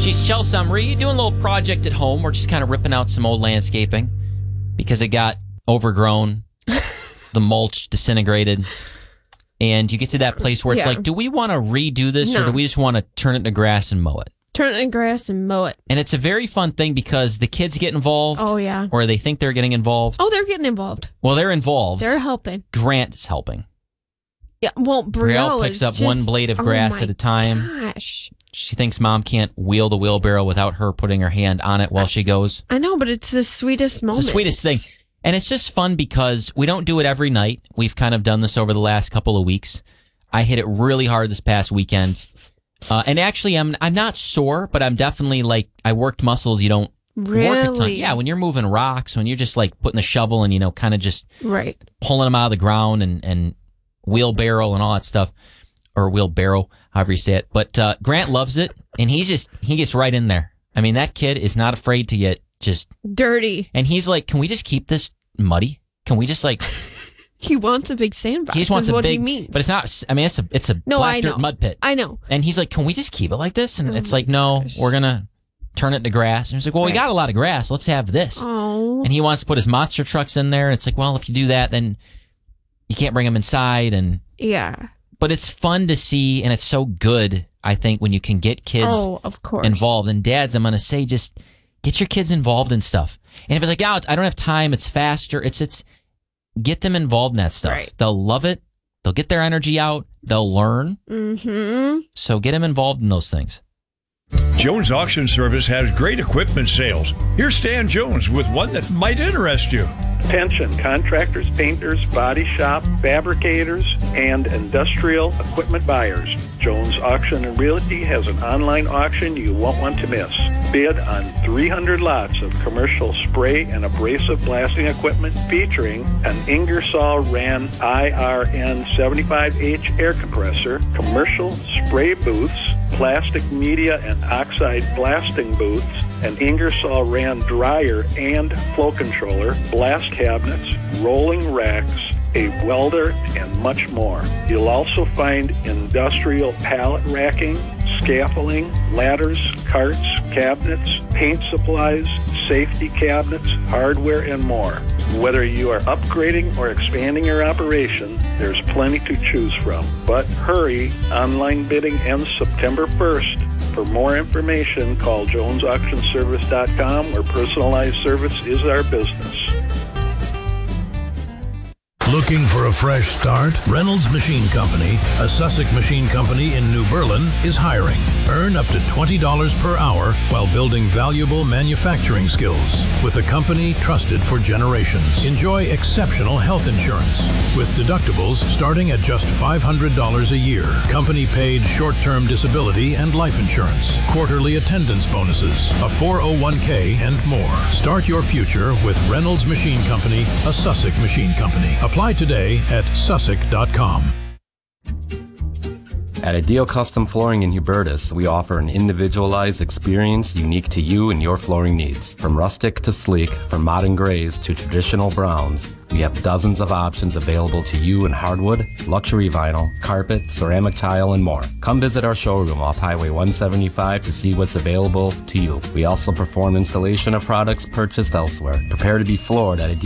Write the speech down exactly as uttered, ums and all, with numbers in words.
She's Chelsea. I'm re doing a little project at home. We're just kind of ripping out some old landscaping because it got overgrown. The mulch disintegrated. And you get to that place where it's Yeah. like, do we want to redo this No. or do we just want to turn it into grass and mow it? Turn it in grass and mow it. And it's a very fun thing because the kids get involved. Oh, yeah. Or they think they're getting involved. Oh, they're getting involved. Well, they're involved. They're helping. Grant is helping. Yeah, well, Brielle Brielle picks is up just, one blade of grass oh my at a time. Gosh. She thinks mom can't wheel the wheelbarrow without her putting her hand on it while she goes. I know, but it's the sweetest moment. It's the sweetest thing. And it's just fun because we don't do it every night. We've kind of done this over the last couple of weeks. I hit it really hard this past weekend. Uh, and actually, I'm I'm not sore, but I'm definitely like, I worked muscles you don't Really? work a ton. Yeah, when you're moving rocks, when you're just like putting the shovel and, you know, kind of just Right. pulling them out of the ground and, and wheelbarrow and all that stuff. Or wheelbarrow, however you say it. But uh, Grant loves it, and he's just, he gets right in there. I mean, that kid is not afraid to get just... Dirty. And he's like, can we just keep this muddy? Can we just like... He wants a big sandbox. He just wants is a what big... he means. But it's not... I mean, it's a, it's a No, black I dirt know. mud pit. I know. And he's like, can we just keep it like this? And Oh it's my like, no, gosh. we're going to turn it into grass. And he's like, well, we Right. got a lot of grass. Let's have this. Oh. And he wants to put his monster trucks in there. And it's like, well, if you do that, then you can't bring them inside. And Yeah. But it's fun to see, and it's so good, I think, when you can get kids Oh, of course. involved. And dads, I'm going to say, just get your kids involved in stuff. And if it's like, oh, I don't have time, it's faster, it's, it's, get them involved in that stuff. Right. They'll love it. They'll get their energy out. They'll learn. Mm-hmm. So get them involved in those things. Jones Auction Service has great equipment sales. Here's Stan Jones with one that might interest you. Attention, contractors, painters, body shop, fabricators, and industrial equipment buyers. Jones Auction and Realty has an online auction you won't want to miss. Bid on three hundred lots of commercial spray and abrasive blasting equipment featuring an Ingersoll Rand I R N seventy-five H air compressor, commercial spray booths, plastic media and oxide blasting booths, an Ingersoll Rand dryer and flow controller, blast cabinets, rolling racks, a welder, and much more. You'll also find industrial pallet racking, scaffolding, ladders, carts, cabinets, paint supplies, safety cabinets, hardware, and more. Whether you are upgrading or expanding your operation, there's plenty to choose from. But hurry, online bidding ends September first. For more information, call jones auction service dot com, where personalized service is our business. Looking for a fresh start? Reynolds Machine Company, a Sussex machine company in New Berlin, is hiring. Earn up to twenty dollars per hour while building valuable manufacturing skills with a company trusted for generations. Enjoy exceptional health insurance with deductibles starting at just five hundred dollars a year. Company-paid short-term disability and life insurance, quarterly attendance bonuses, a four oh one k, and more. Start your future with Reynolds Machine Company, a Sussex machine company. Apply today at sussex dot com. At Ideal Custom Flooring in Hubertus, we offer an individualized experience unique to you and your flooring needs. From rustic to sleek, from modern grays to traditional browns, we have dozens of options available to you in hardwood, luxury vinyl, carpet, ceramic tile, and more. Come visit our showroom off Highway one seventy-five to see what's available to you. We also perform installation of products purchased elsewhere. Prepare to be floored at Ideal